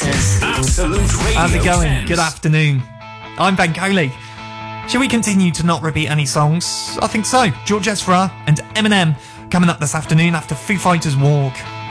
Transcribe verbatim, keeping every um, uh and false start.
Voices. Absolute Radio. How's it going? Fans. Good afternoon. I'm Ben Coley. Shall we continue to not repeat any songs? I think so. George Ezra and Eminem coming up this afternoon after Foo Fighters Walk.